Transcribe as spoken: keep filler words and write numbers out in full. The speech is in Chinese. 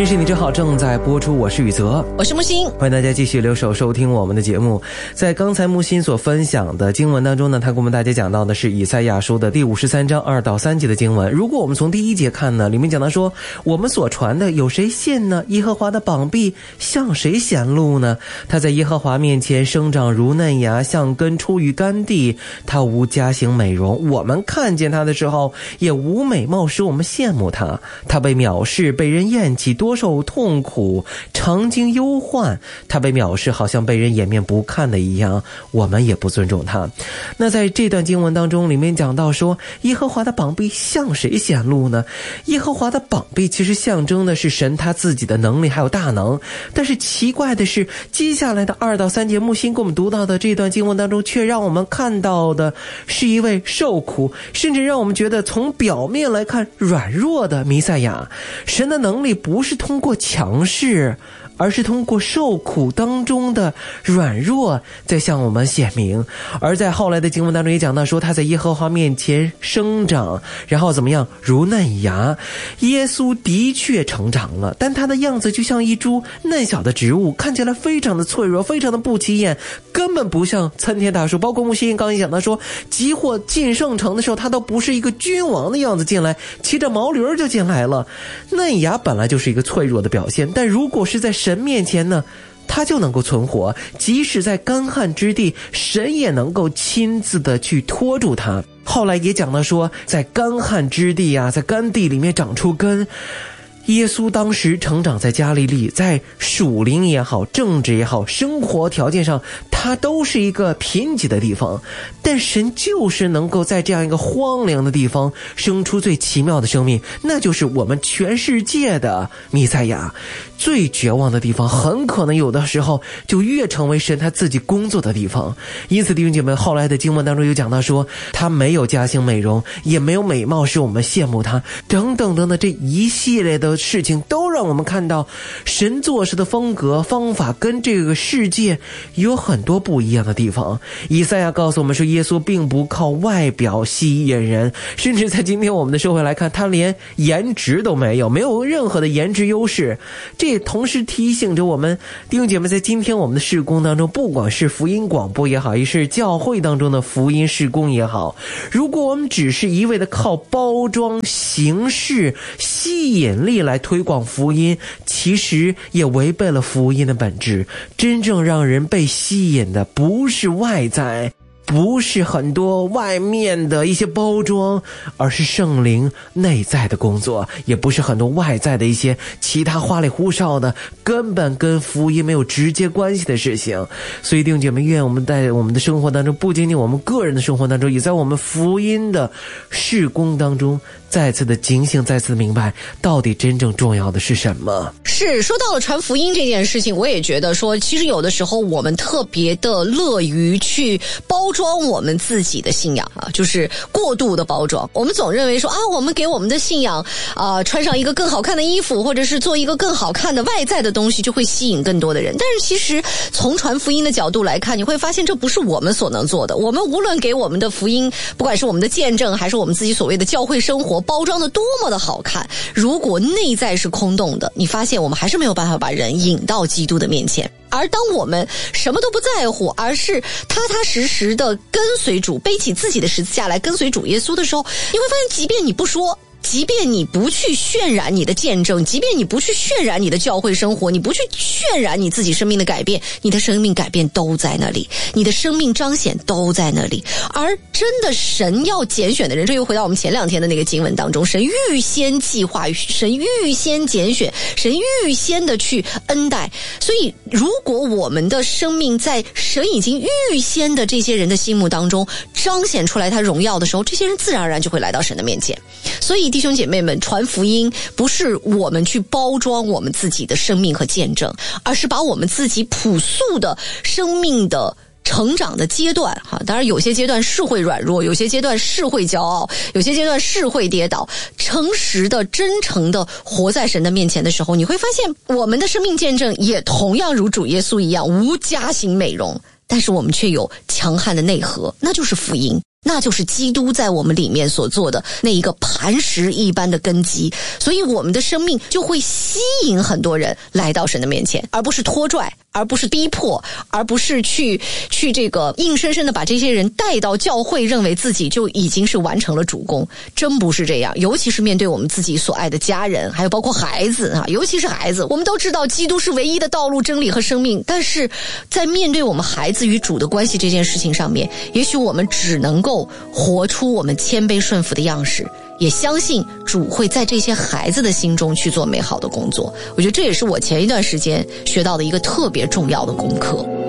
认识你真好正在播出，我是宇泽， 我是木星， 欢迎大家继续留守收听我们的节目。在刚才木星所分享的经文当中呢，他给我们大家讲到的是以赛亚书的第五十三章二到三节的经文。如果我们从第一节看呢，里面讲到说，我们所传的有谁信呢？耶和华的膀臂向谁显露呢？他在耶和华面前生长如嫩芽，像根出于干地，他无家型美容，我们看见他的时候也无美貌使我们羡慕他。他被藐视，被人厌弃，多受痛苦，常经忧患。他被藐视，好像被人掩面不看的一样，我们也不尊重他。那在这段经文当中，里面讲到说，耶和华的膀臂向谁显露呢？耶和华的膀臂其实象征的是神他自己的能力还有大能，但是奇怪的是，接下来的二到三节木星给我们读到的这段经文当中，却让我们看到的是一位受苦，甚至让我们觉得从表面来看软弱的弥赛亚。神的能力不是通过强势，而是通过受苦当中的软弱在向我们显明。而在后来的经文当中也讲到说，他在耶和华面前生长，然后怎么样，如嫩芽。耶稣的确成长了，但他的样子就像一株嫩小的植物，看起来非常的脆弱，非常的不起眼，根本不像参天大树。包括木星刚也讲到说，即或进圣城的时候，他都不是一个君王的样子进来，骑着毛驴就进来了。嫩芽本来就是一个脆弱的表现，但如果是在神面前呢，他就能够存活，即使在干旱之地，神也能够亲自的去拖住他。后来也讲到说，在干旱之地啊，在干地里面长出根。耶稣当时成长在加利利，在属灵也好，政治也好，生活条件上，它都是一个贫瘠的地方，但神就是能够在这样一个荒凉的地方生出最奇妙的生命，那就是我们全世界的弥赛亚。最绝望的地方，很可能有的时候就越成为神他自己工作的地方。因此弟兄姐妹，后来的经文当中有讲到说，他没有家型美容，也没有美貌使我们羡慕他，等等等等，这一系列的事情都让我们看到神做事的风格方法跟这个世界有很多不一样的地方。以赛亚告诉我们说，耶稣并不靠外表吸引人，甚至在今天我们的社会来看，他连颜值都没有，没有任何的颜值优势。这也同时提醒着我们弟兄姐妹，在今天我们的事工当中，不管是福音广播也好，也是教会当中的福音事工也好，如果我们只是一味的靠包装形式吸引力来推广福音，其实也违背了福音的本质。真正让人被吸引的不是外在，不是很多外面的一些包装，而是圣灵内在的工作，也不是很多外在的一些其他花里胡哨的根本跟福音没有直接关系的事情。所以弟兄姐妹，愿我们在我们的生活当中，不仅仅我们个人的生活当中，也在我们福音的事工当中再次的警醒，再次的明白到底真正重要的是什么。 是，说到了传福音这件事情，我也觉得说，其实有的时候我们特别的乐于去包装我们自己的信仰啊，就是过度的包装。我们总认为说啊，我们给我们的信仰啊、呃、穿上一个更好看的衣服，或者是做一个更好看的外在的东西，就会吸引更多的人。但是其实从传福音的角度来看，你会发现这不是我们所能做的。我们无论给我们的福音，不管是我们的见证，还是我们自己所谓的教会生活，包装的多么的好看，如果内在是空洞的，你发现我们还是没有办法把人引到基督的面前。而当我们什么都不在乎，而是踏踏实实的跟随主，背起自己的十字架来跟随主耶稣的时候，你会发现即便你不说，即便你不去渲染你的见证，即便你不去渲染你的教会生活，你不去渲染你自己生命的改变，你的生命改变都在那里，你的生命彰显都在那里。而真的神要拣选的人，这又回到我们前两天的那个经文当中，神预先计划，神预先拣选，神预先的去恩待。所以如果我们的生命在神已经预先的这些人的心目当中彰显出来他荣耀的时候，这些人自然而然就会来到神的面前。所以弟兄姐妹们，传福音不是我们去包装我们自己的生命和见证，而是把我们自己朴素的生命的成长的阶段哈，当然有些阶段是会软弱，有些阶段是会骄傲，有些阶段是会跌倒，诚实的真诚的活在神的面前的时候，你会发现我们的生命见证也同样如主耶稣一样无家型美容，但是我们却有强悍的内核，那就是福音。 那就是基督在我们里面所做的那一个磐石一般的根基，所以我们的生命就会吸引很多人来到神的面前，而不是拖拽，而不是逼迫，而不是去去这个硬生生的把这些人带到教会，认为自己就已经是完成了主工，真不是这样。尤其是面对我们自己所爱的家人，还有包括孩子啊，尤其是孩子，我们都知道基督是唯一的道路、真理和生命，但是在面对我们孩子与主的关系这件事情上面，也许我们只能够活出我们谦卑顺服的样式，也相信主会在这些孩子的心中去做美好的工作。我觉得这也是我前一段时间学到的一个特别重要的功课。